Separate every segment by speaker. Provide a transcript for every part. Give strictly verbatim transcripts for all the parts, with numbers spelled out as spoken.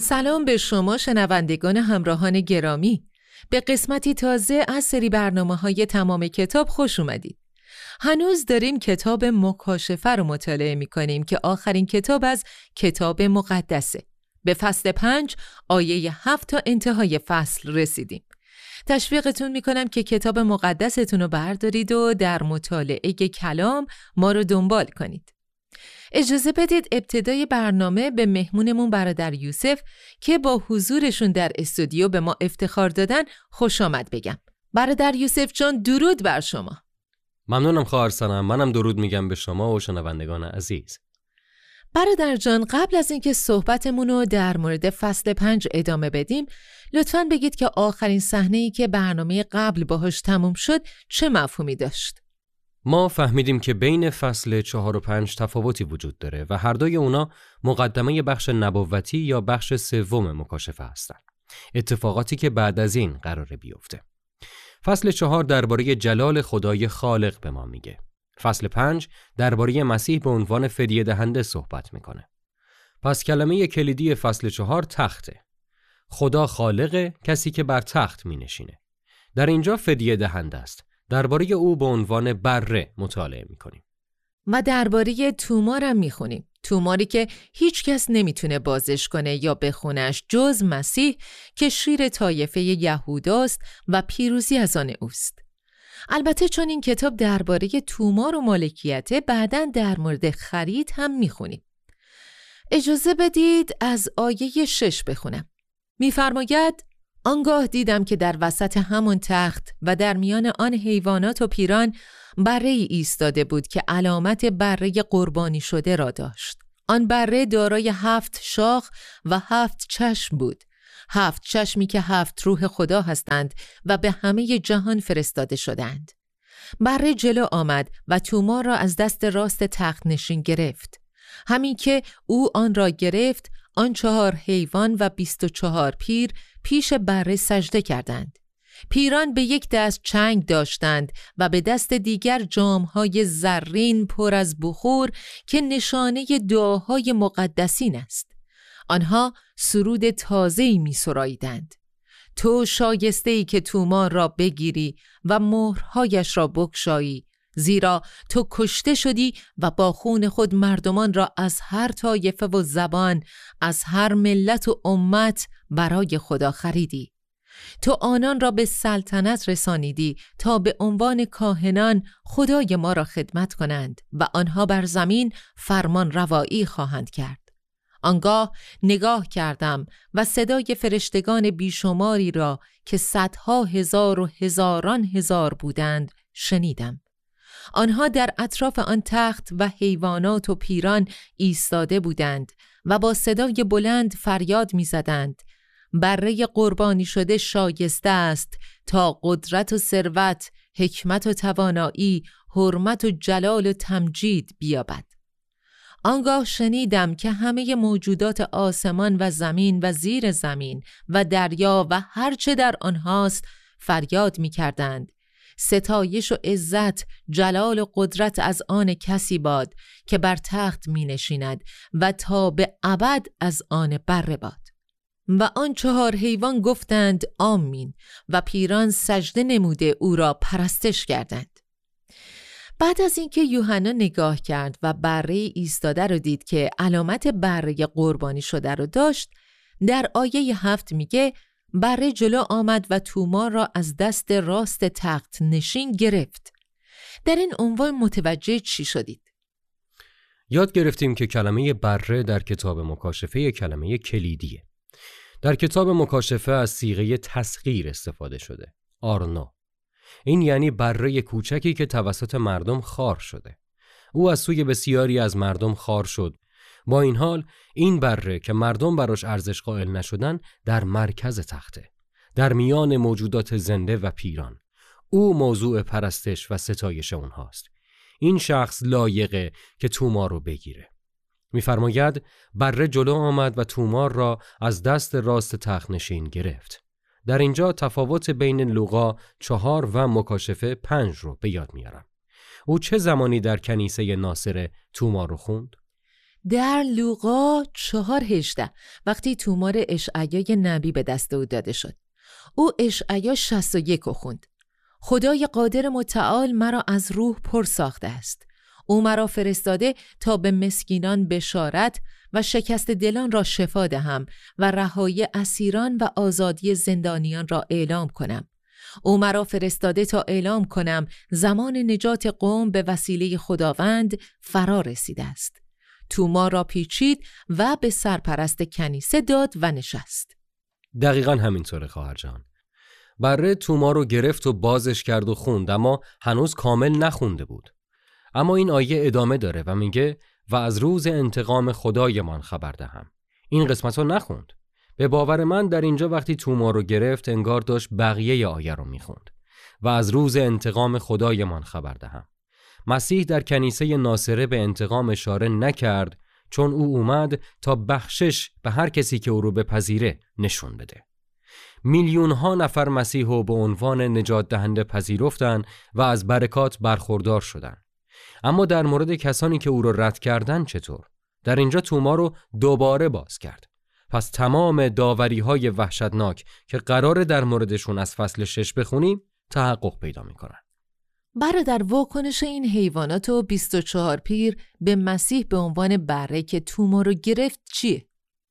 Speaker 1: سلام به شما شنوندگان همراهان گرامی. به قسمتی تازه از سری برنامه‌های تمام کتاب خوش اومدید. هنوز داریم کتاب مکاشفه رو مطالعه می‌کنیم که آخرین کتاب از کتاب مقدسه. به فصل پنج آیه هفت تا انتهای فصل رسیدیم. تشویقتون میکنم که کتاب مقدستون رو بردارید و در مطالعه کلام ما رو دنبال کنید. اجازه بدید ابتدای برنامه به مهمونمون برادر یوسف که با حضورشون در استودیو به ما افتخار دادن خوش آمد بگم. برادر یوسف جان، درود بر شما.
Speaker 2: ممنونم خواهر سنم. منم درود میگم به شما و شنوندگان عزیز.
Speaker 1: برادر جان، قبل از اینکه صحبتمون رو در مورد فصل پنج ادامه بدیم، لطفاً بگید که آخرین صحنه‌ای که برنامه قبل باهاش تموم شد چه مفهومی داشت؟
Speaker 2: ما فهمیدیم که بین فصل چهار و پنج تفاوتی وجود داره و هر دوی اونا مقدمه بخش نبوتی یا بخش سوم مکاشفه هستن. اتفاقاتی که بعد از این قراره بیفته. فصل چهار درباره جلال خدای خالق به ما میگه. فصل پنج درباره مسیح به عنوان فدیه دهنده صحبت میکنه. پس کلمه کلیدی فصل چهار تخته. خدا خالق، کسی که بر تخت می نشینه. در اینجا فدیه دهنده است. درباره او به عنوان بره مطالعه می کنیم.
Speaker 1: و درباره تومار هم می خونیم. توماری که هیچ کس نمی تونه بازش کنه یا بخونش جز مسیح که شیر طایفه یهوداست و پیروزی از آن اوست. البته چون این کتاب درباره تومار و مالکیته، بعداً در مورد خرید هم می خونیم. اجازه بدید از آیه شش بخونم. می‌فرماید: آنگاه دیدم که در وسط همون تخت و در میان آن حیوانات و پیران بره‌ای ایستاده بود که علامت بره قربانی شده را داشت. آن بره دارای هفت شاخ و هفت چشم بود. هفت چشمی که هفت روح خدا هستند و به همه جهان فرستاده شدند. بره جلو آمد و تومار را از دست راست تخت نشین گرفت. همین که او آن را گرفت، آن چهار حیوان و بیست و چهار پیر پیش بره سجده کردند. پیران به یک دست چنگ داشتند و به دست دیگر جامهای زرین پر از بخور که نشانه دعاهای مقدسین است. آنها سرود تازه‌ای می‌سراییدند. تو شایسته‌ای که تومار را بگیری و مهرهایش را بگشایی، زیرا تو کشته شدی و با خون خود مردمان را از هر طایفه و زبان، از هر ملت و امت برای خدا خریدی. تو آنان را به سلطنت رسانیدی تا به عنوان کاهنان خدای ما را خدمت کنند و آنها بر زمین فرمان روایی خواهند کرد. آنگاه نگاه کردم و صدای فرشتگان بیشماری را که صدها هزار و هزاران هزار بودند شنیدم. آنها در اطراف آن تخت و حیوانات و پیران ایستاده بودند و با صدای بلند فریاد می زدند: بره قربانی شده شایسته است تا قدرت و ثروت، حکمت و توانایی، حرمت و جلال و تمجید بیابد. آنگاه شنیدم که همه موجودات آسمان و زمین و زیر زمین و دریا و هرچه در آنهاست فریاد می کردند: ستایش و عزت، جلال و قدرت از آن کسی باد که بر تخت می نشیند و تا به ابد از آن بره باد. و آن چهار حیوان گفتند آمین و پیران سجده نموده او را پرستش کردند. بعد از اینکه یوحنا نگاه کرد و بره ایستاده رو دید که علامت بره قربانی شده رو داشت، در آیه هفت میگه: بره جلو آمد و تومار را از دست راست تخت نشین گرفت. در این عنوان متوجه چی شدید؟
Speaker 2: یاد گرفتیم که کلمه بره در کتاب مکاشفه کلمه کلیدیه. در کتاب مکاشفه از صیغه تسخیر استفاده شده، آرنو. این یعنی بره کوچکی که توسط مردم خار شده. او از سوی بسیاری از مردم خار شد. با این حال این بره که مردم براش ارزش قائل نشدن در مرکز تخته، در میان موجودات زنده و پیران. او موضوع پرستش و ستایش اونهاست. این شخص لایقه که تومار رو بگیره. می‌فرماید بره جلو آمد و تومار را از دست راست تخت نشین گرفت. در اینجا تفاوت بین لوقا چهار و مکاشفه پنج رو به یاد میارم. او چه زمانی در کنیسه ناصره تومار رو خوند؟
Speaker 1: در لوقا چهار هجده وقتی تومار اشعیا نبی به دست او داده شد، او اشعیا شصت و یک خوند. خدای قادر متعال مرا از روح پر ساخته است. او مرا فرستاده تا به مسکینان بشارت و شکست دلان را شفا دهم و رهایی اسیران و آزادی زندانیان را اعلام کنم. او مرا فرستاده تا اعلام کنم زمان نجات قوم به وسیله خداوند فرا رسیده است. تومار را پیچید و به سرپرست کنیسه داد و نشست.
Speaker 2: دقیقاً همینطوره خواهر جان. بره تومار رو گرفت و بازش کرد و خوند، اما هنوز کامل نخونده بود. اما این آیه ادامه داره و میگه و از روز انتقام خدایمان خبر دهم. این قسمت رو نخوند. به باور من در اینجا وقتی تومار رو گرفت انگار داشت بقیه آیه رو میخوند و از روز انتقام خدایمان خبر دهم. مسیح در کنیسه ناصره به انتقام اشاره نکرد، چون او اومد تا بخشش به هر کسی که او رو بپذیره نشون بده. میلیون ها نفر مسیح رو به عنوان نجات دهنده پذیرفتن و از برکات برخوردار شدن. اما در مورد کسانی که او رو رد کردن چطور؟ در اینجا تومار رو دوباره باز کرد. پس تمام داوری های وحشتناک که قراره در موردشون از فصل شش بخونیم تحقق پیدا میکنن.
Speaker 1: برادر، واکنش این حیوانات و بیست و چهار پیر به مسیح به عنوان بره که تومار رو گرفت چیه؟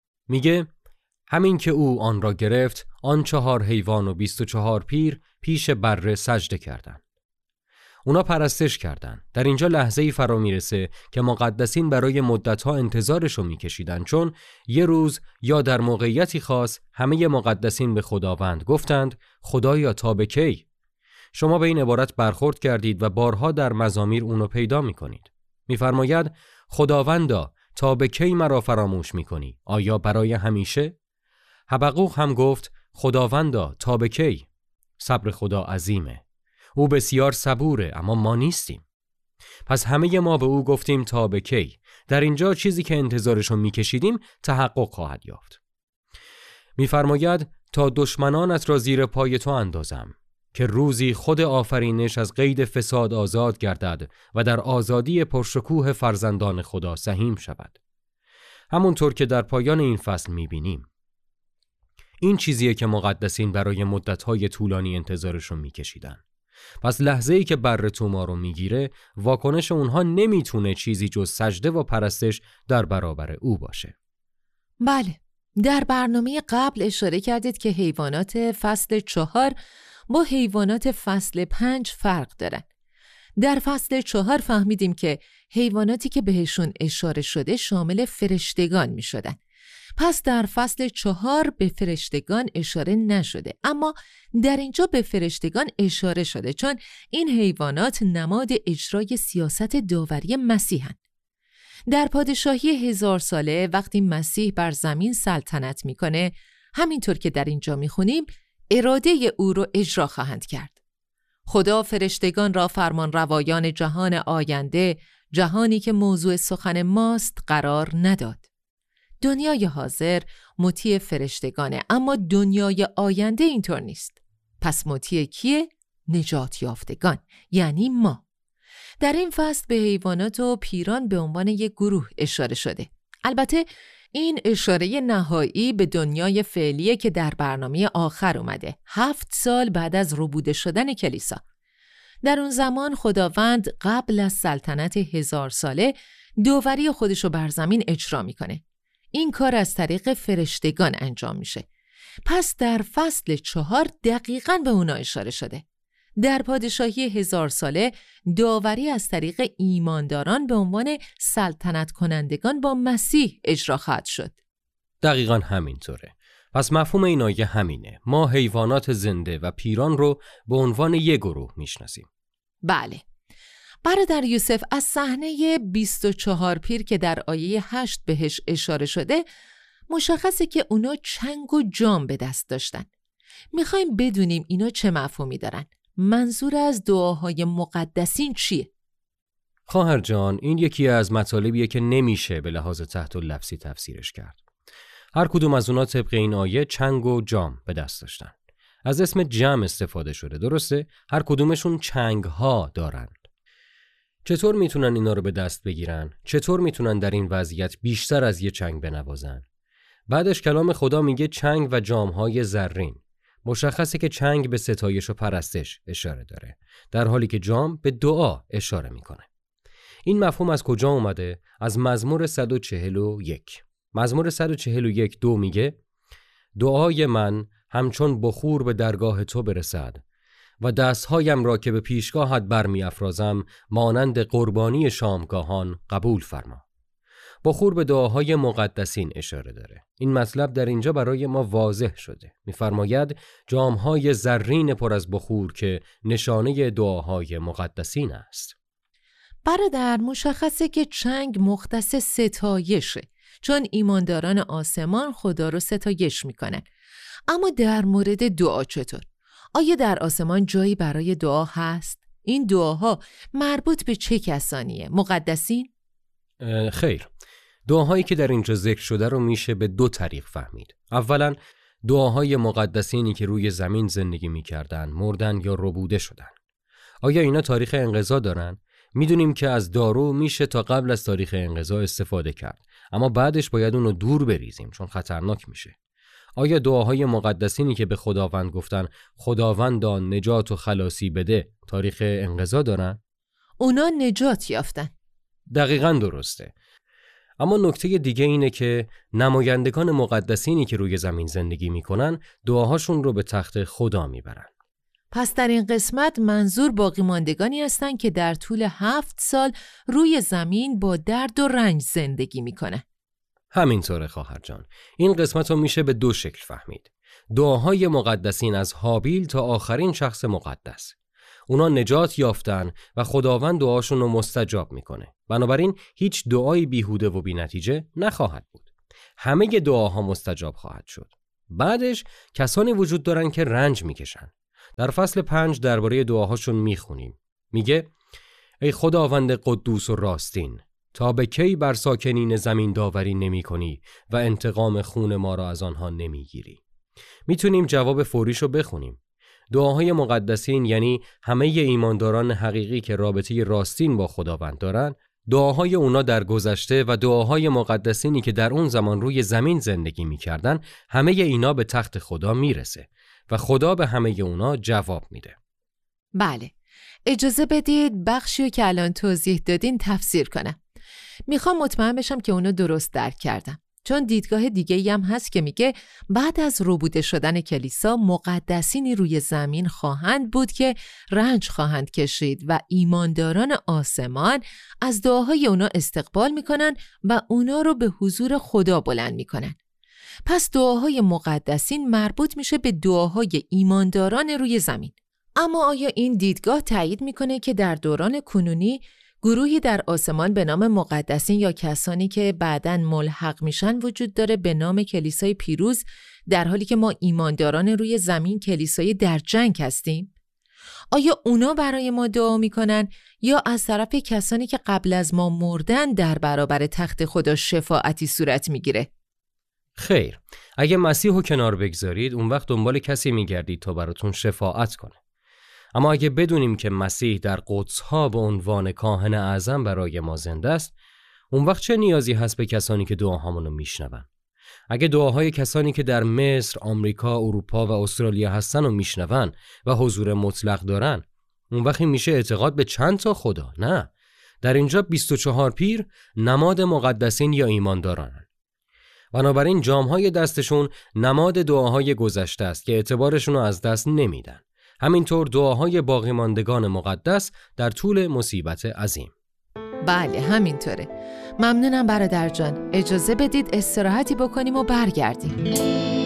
Speaker 2: میگه همین که او آن را گرفت، آن چهار حیوان و بیست و چهار پیر پیش بره سجده کردند. اونا پرستش کردند. در اینجا لحظه‌ای فرا میرسه که مقدسین برای مدت‌ها انتظارشو میکشیدن، چون یه روز یا در موقعیتی خاص همه مقدسین به خداوند گفتند خدایا تا به کی؟ شما به این عبارت برخورد کردید و بارها در مزامیر اونو پیدا میکنید. میفرماید خداوندا تا به کی مرا فراموش میکنی؟ آیا برای همیشه؟ حبقوق هم گفت خداوندا تا به کی؟ صبر خدا عظیمه. او بسیار صبوره، اما ما نیستیم. پس همه ما به او گفتیم تا به کی. در اینجا چیزی که انتظارشو میکشیدیم تحقق خواهد یافت. میفرماید تا دشمنانت را زیر پای تو اندازم، که روزی خود آفرینش از قید فساد آزاد گردد و در آزادی پرشکوه فرزندان خدا سهیم شود. همونطور که در پایان این فصل میبینیم. این چیزیه که مقدسین برای مدت‌های طولانی انتظارشون میکشیدن. پس لحظه‌ای که بره تومار رو میگیره، واکنش اونها نمیتونه چیزی جز سجده و پرستش در برابر او باشه.
Speaker 1: بله، در برنامه قبل اشاره کردید که حیوانات فصل چهار با حیوانات فصل پنج فرق دارن. در فصل چهار فهمیدیم که حیواناتی که بهشون اشاره شده شامل فرشتگان می شدن. پس در فصل چهار به فرشتگان اشاره نشده، اما در اینجا به فرشتگان اشاره شده، چون این حیوانات نماد اجرای سیاست داوری مسیحن. در پادشاهی هزار ساله وقتی مسیح بر زمین سلطنت میکنه، همینطور که در اینجا میخونیم اراده او رو اجرا خواهند کرد. خدا فرشتگان را فرمان روایان جهان آینده، جهانی که موضوع سخن ماست، قرار نداد. دنیای حاضر مطیع فرشتگانه، اما دنیای آینده اینطور نیست. پس مطیع کیه؟ نجات یافتگان، یعنی ما. در این فصل به حیوانات و پیران به عنوان یک گروه اشاره شده. البته این اشاره نهایی به دنیای فعلیه که در برنامه آخر اومده، هفت سال بعد از ربوده شدن کلیسا. در اون زمان خداوند قبل از سلطنت هزار ساله داوری خودشو بر زمین اجرا میکنه. این کار از طریق فرشتگان انجام میشه. پس در فصل چهار دقیقاً به اونا اشاره شده. در پادشاهی هزار ساله داوری از طریق ایمانداران به عنوان سلطنت کنندگان با مسیح اجرا خواهد شد.
Speaker 2: دقیقاً همینطوره. پس مفهوم این آیه همینه. ما حیوانات زنده و پیران رو به عنوان یک گروه میشناسیم.
Speaker 1: بله. برادر یوسف، از صحنه بیست و چهار پیر که در آیه هشت بهش اشاره شده مشخصه که اونا چنگ و جام به دست داشتن. میخوایم بدونیم اینا چه مفهومی دارن. منظور از دعاهای مقدسین چیه؟
Speaker 2: خواهر جان، این یکی از مطالبیه که نمیشه به لحاظ تحت اللفظی تفسیرش کرد. هر کدوم از اونا طبق این آیه چنگ و جام به دست داشتن. از اسم جم استفاده شده، درسته؟ هر کدومشون چنگ ها دارن. چطور میتونن اینا رو به دست بگیرن؟ چطور میتونن در این وضعیت بیشتر از یه چنگ بنوازن؟ بعدش کلام خدا میگه چنگ و جامهای زرین. مشخصه که چنگ به ستایش و پرستش اشاره داره، در حالی که جام به دعا اشاره میکنه. این مفهوم از کجا اومده؟ از مزمور صد و چهل و یک. مزمور صد و چهل و یک دو میگه دعای من همچون بخور به درگاه تو برسد و دستهایم را که به پیشگاهت برمی افرازم مانند قربانی شامگاهان قبول فرما. بخور به دعاهای مقدسین اشاره داره. این مطلب در اینجا برای ما واضح شده. می‌فرماید جامهای زرین پر از بخور که نشانه دعاهای مقدسین است.
Speaker 1: برادر، مشخصه که چنگ مختص ستایشه، چون ایمانداران آسمان خدا رو ستایش میکنن. اما در مورد دعا چطور؟ آیا در آسمان جایی برای دعا هست؟ این دعاها مربوط به چه کسانیه؟ مقدسین؟
Speaker 2: خیر. دعاهایی که در اینجا ذکر شده رو میشه به دو طریق فهمید. اولا دعاهای مقدسینی که روی زمین زندگی میکردن، مردن یا ربوده شدن. آیا اینا تاریخ انقضا دارن؟ میدونیم که از دارو میشه تا قبل از تاریخ انقضا استفاده کرد، اما بعدش باید اونو دور بریزیم چون خطرناک میشه. آیا دعاهای مقدسینی که به خداوند گفتن خداوندا نجات و خلاصی بده تاریخ انقضا دارن؟
Speaker 1: اونا نجات یافتن.
Speaker 2: دقیقاً درسته. اما نکته دیگه اینه که نمایندگان مقدسینی که روی زمین زندگی میکنن دعاهاشون رو به تخت خدا میبرن.
Speaker 1: پس در این قسمت منظور باقی ماندگانی هستن که در طول هفت سال روی زمین با درد و رنج زندگی میکنن.
Speaker 2: همینطوره خواهر جان. این قسمت رو میشه به دو شکل فهمید. دعاهای مقدسین از هابیل تا آخرین شخص مقدس. اونا نجات یافتن و خداوند دعاشون رو مستجاب میکنه. بنابراین هیچ دعایی بیهوده و بی نتیجه نخواهد بود. همه دعاها مستجاب خواهد شد. بعدش کسانی وجود دارن که رنج میکشن. در فصل پنج درباره دعاهاشون میخونیم. میگه ای خداوند قدوس و راستین، تا به کی بر ساکنین زمین داوری نمی کنی و انتقام خون ما را از آنها نمی گیری؟ میتونیم جواب فوریشو بخونیم. دعاهای مقدسین یعنی همه ایمانداران حقیقی که رابطه راستین با خداوند دارن، دعاهای اونا در گذشته و دعاهای مقدسینی که در اون زمان روی زمین زندگی میکردن، همه اینا به تخت خدا میرسه و خدا به همه اونا جواب میده.
Speaker 1: بله، اجازه بدید بخشی که الان توضیح دادین تفسیر کنم. میخوام مطمئن بشم که اونو درست درک کردم، چون دیدگاه دیگه‌ای هم هست که میگه بعد از ربوده شدن کلیسا مقدسینی روی زمین خواهند بود که رنج خواهند کشید و ایمانداران آسمان از دعاهای اونا استقبال میکنن و اونا رو به حضور خدا بلند میکنن. پس دعاهای مقدسین مربوط میشه به دعاهای ایمانداران روی زمین. اما آیا این دیدگاه تایید میکنه که در دوران کنونی گروهی در آسمان به نام مقدسین یا کسانی که بعداً ملحق میشن وجود داره به نام کلیسای پیروز، در حالی که ما ایمانداران روی زمین کلیسای در جنگ هستیم؟ آیا اونا برای ما دعا میکنن یا از طرف کسانی که قبل از ما مردن در برابر تخت خدا شفاعتی صورت میگیره؟
Speaker 2: خیر، اگه مسیح رو کنار بگذارید اون وقت دنبال کسی میگردید تا براتون شفاعت کنه. اما اگه بدونیم که مسیح در قدس‌ها به عنوان کاهن اعظم برای ما زنده است، اون وقت چه نیازی هست به کسانی که دعاهامون رو میشنون؟ اگه دعاهای کسانی که در مصر، آمریکا، اروپا و استرالیا هستن رو میشنون و حضور مطلق دارن، اون وقت میشه اعتقاد به چند تا خدا؟ نه. در اینجا بیست و چهار پیر نماد مقدسین یا ایماندارن. بنابراین جامهای دستشون نماد دعاهای گذشته است که اعتبارشون رو از دست نمیدن. همینطور دعاهای باقی ماندگان مقدس در طول مصیبت عظیم.
Speaker 1: بله همینطوره. ممنونم برادر جان. اجازه بدید استراحتی بکنیم و برگردیم.